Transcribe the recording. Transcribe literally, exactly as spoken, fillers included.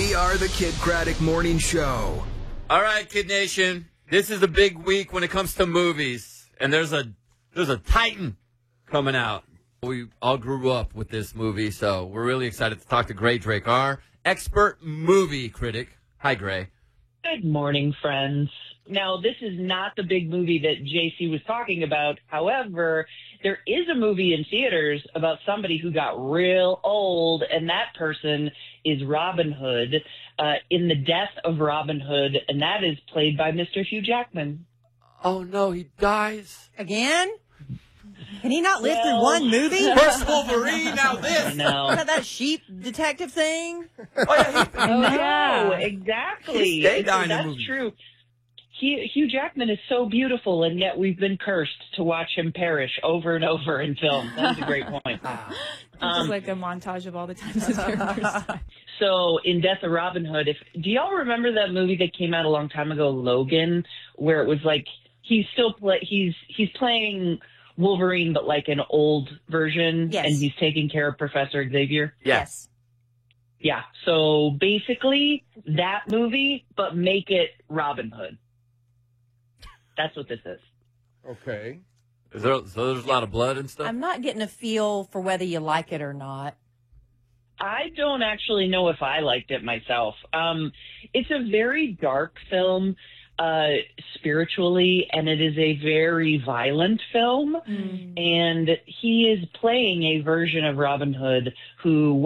We are the Kid Craddock Morning Show. All right, Kid Nation. This is a big week when it comes to movies, and there's a there's a titan coming out. We all grew up with this movie, so we're really excited to talk to Gray Drake, our expert movie critic. Hi, Gray. Good morning, friends. Now, this is not the big movie that J C was talking about. However, there is a movie in theaters about somebody who got real old, and that person is Robin Hood uh, in The Death of Robin Hood, and that is played by Mister Hugh Jackman. Oh, no, he dies. Again? Can he not live Well, through one movie? First Wolverine, now this. No. Is that that sheep detective thing? Oh, yeah, he, Oh, no, yeah. exactly. He stayed It's- on the That's movie. true. He, Hugh Jackman is so beautiful, and yet we've been cursed to watch him perish over and over in film. That's a great point. It's Um, just like a montage of all the times his characters die. So in Death of Robin Hood, if do y'all remember that movie that came out a long time ago, Logan, where it was like he's still play he's he's playing Wolverine, but like an old version, Yes. and he's taking care of Professor Xavier. yes. Yeah. So basically that movie, but make it Robin Hood. That's what this is. Okay. Is there, so there's a lot of blood and stuff? I'm not getting a feel for whether you like it or not. I don't actually know if I liked it myself. Um, it's a very dark film uh, spiritually, and it is a very violent film. Mm. And he is playing a version of Robin Hood who